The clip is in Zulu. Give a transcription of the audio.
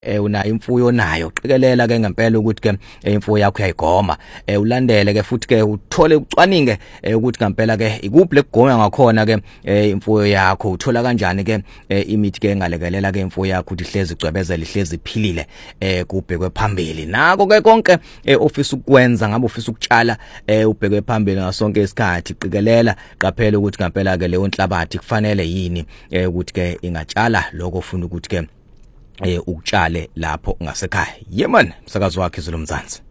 unayo imfuyo nayo qikelela ke ngempela ukuthi ke imfuyo yakho uyayigoma ulandele ke futhi ke uthole ucwaninge ukuthi ngempela ke ikuphi lekugoma ngakhona ke imfuyo yakho uthola kanjani ke imithi ke ngalekelela ke imfuyo yakho ukuthi ihlezi icwebezela ihlezi iphilile kubhekwe phambili nako ke konke ofisa ukwenza ngabe ufisa ukutshala ubhekwe phambili ngasonke isikhathi qikelela qaphela ukuthi ngempela ke leyo nhlabathi kufanele yini ukuthi ke ingatshala lokho ufuna ukuthi ke ukutshale lapho ngasekhaya. Yeman, msakazi wakhe Zulu Mzansi.